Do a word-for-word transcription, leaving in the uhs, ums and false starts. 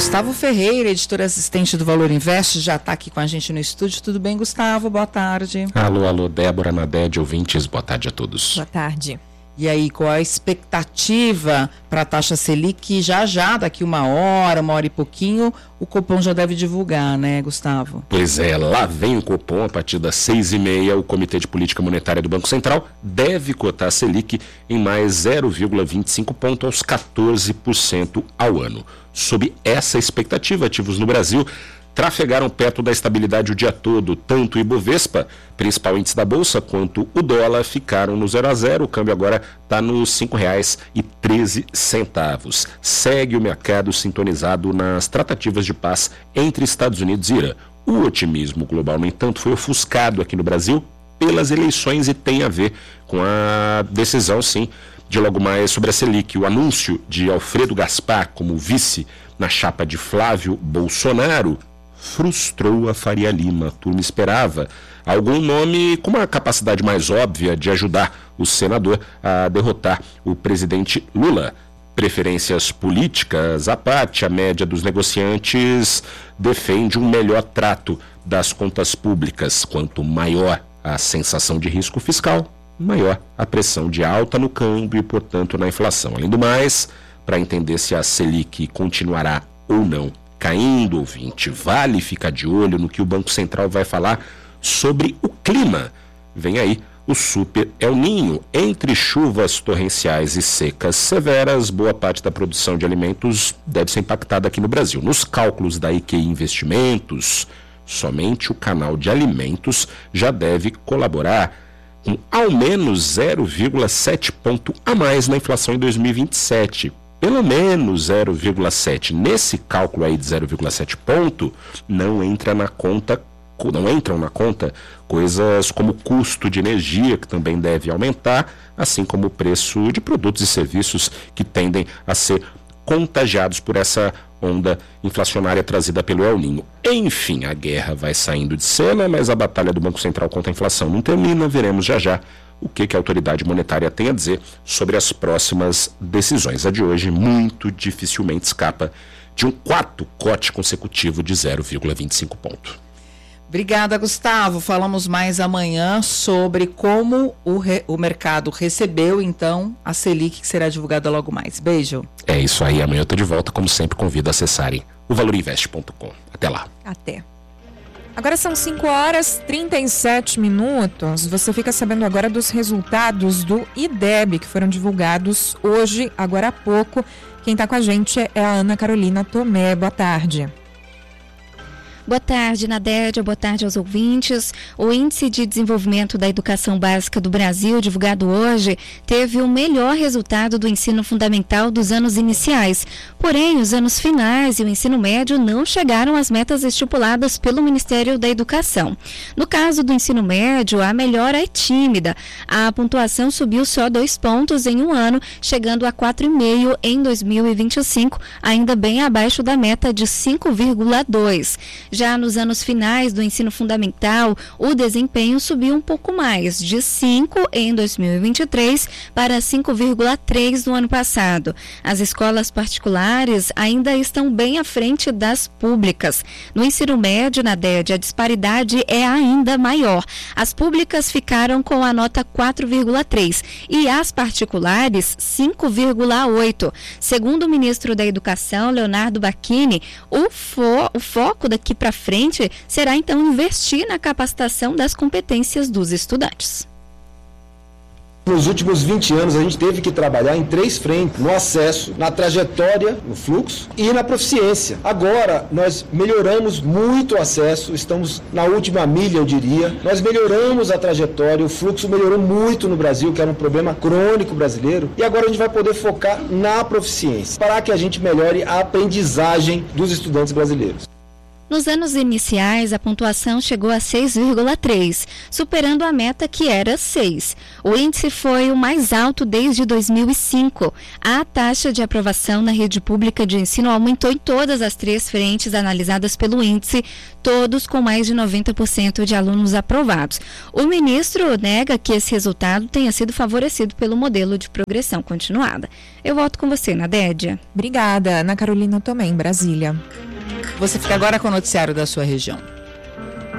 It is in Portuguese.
Gustavo Ferreira, editor assistente do Valor Invest, já está aqui com a gente no estúdio. Tudo bem, Gustavo? Boa tarde. Alô, alô, Débora, Nadede, ouvintes, boa tarde a todos. Boa tarde. E aí, qual a expectativa para a taxa Selic? Já já, daqui uma hora, uma hora e pouquinho, o Copom já deve divulgar, né, Gustavo? Pois é, lá vem o Copom, a partir das seis e meia, o Comitê de Política Monetária do Banco Central deve cotar a Selic em mais zero vírgula vinte e cinco pontos aos quatorze por cento ao ano. Sob essa expectativa, ativos no Brasil trafegaram perto da estabilidade o dia todo. Tanto o Ibovespa, principal índice da Bolsa, quanto o dólar ficaram no zero a zero. O câmbio agora está nos cinco reais e treze centavos. Segue o mercado sintonizado nas tratativas de paz entre Estados Unidos e Irã. O otimismo global, no entanto, foi ofuscado aqui no Brasil pelas eleições e tem a ver com a decisão, sim, de logo mais sobre a Selic. O anúncio de Alfredo Gaspar como vice na chapa de Flávio Bolsonaro frustrou a Faria Lima. A turma esperava algum nome com uma capacidade mais óbvia de ajudar o senador a derrotar o presidente Lula. Preferências políticas à parte, a média dos negociantes defende um melhor trato das contas públicas. Quanto maior a sensação de risco fiscal, maior a pressão de alta no câmbio e, portanto, na inflação. Além do mais, para entender se a Selic continuará ou não caindo, ouvinte, vale ficar de olho no que o Banco Central vai falar sobre o clima. Vem aí o Super El Niño. Entre chuvas torrenciais e secas severas, boa parte da produção de alimentos deve ser impactada aqui no Brasil. Nos cálculos da I Q I Investimentos, somente o canal de alimentos já deve colaborar com ao menos zero vírgula sete ponto a mais na inflação em dois mil e vinte e sete. Pelo menos zero vírgula sete. Nesse cálculo aí de zero vírgula sete ponto, não entra na conta, não entram na conta coisas como o custo de energia, que também deve aumentar, assim como o preço de produtos e serviços que tendem a ser contagiados por essa onda inflacionária trazida pelo El Niño. Enfim, a guerra vai saindo de cena, mas a batalha do Banco Central contra a inflação não termina. Veremos já já o que, que a autoridade monetária tem a dizer sobre as próximas decisões. A de hoje muito dificilmente escapa de um quarto corte consecutivo de zero vírgula vinte e cinco ponto. Obrigada, Gustavo. Falamos mais amanhã sobre como o, re, o mercado recebeu, então, a Selic, que será divulgada logo mais. Beijo. É isso aí. Amanhã eu estou de volta. Como sempre, convido a acessarem o valor invest ponto com. Até lá. Até. Agora são cinco horas e trinta e sete minutos. Você fica sabendo agora dos resultados do I D E B, que foram divulgados hoje, agora há pouco. Quem está com a gente é a Ana Carolina Tomé. Boa tarde. Boa tarde, Nadédia. Boa tarde aos ouvintes. O Índice de Desenvolvimento da Educação Básica do Brasil, divulgado hoje, teve o melhor resultado do ensino fundamental dos anos iniciais. Porém, os anos finais e o ensino médio não chegaram às metas estipuladas pelo Ministério da Educação. No caso do ensino médio, a melhora é tímida. A pontuação subiu só dois pontos em um ano, chegando a quatro vírgula cinco em dois mil e vinte e cinco, ainda bem abaixo da meta de cinco vírgula dois. Já nos anos finais do ensino fundamental, o desempenho subiu um pouco mais, de cinco em dois mil e vinte e três para cinco vírgula três no ano passado. As escolas particulares ainda estão bem à frente das públicas. No ensino médio, na D E D, a disparidade é ainda maior. As públicas ficaram com a nota quatro vírgula três e as particulares cinco vírgula oito. Segundo o ministro da Educação, Leonardo Bacchini, o, fo- o foco daqui para frente será então investir na capacitação das competências dos estudantes. Nos últimos vinte anos, a gente teve que trabalhar em três frentes: no acesso, na trajetória, no fluxo e na proficiência. Agora, nós melhoramos muito o acesso, estamos na última milha, eu diria. Nós melhoramos a trajetória, o fluxo melhorou muito no Brasil, que era um problema crônico brasileiro. E agora a gente vai poder focar na proficiência, para que a gente melhore a aprendizagem dos estudantes brasileiros. Nos anos iniciais, a pontuação chegou a seis vírgula três, superando a meta que era seis. O índice foi o mais alto desde dois mil e cinco. A taxa de aprovação na rede pública de ensino aumentou em todas as três frentes analisadas pelo índice, todos com mais de noventa por cento de alunos aprovados. O ministro nega que esse resultado tenha sido favorecido pelo modelo de progressão continuada. Eu volto com você, Nadédia. Obrigada. Ana Carolina também, Brasília. Você fica agora com o noticiário da sua região.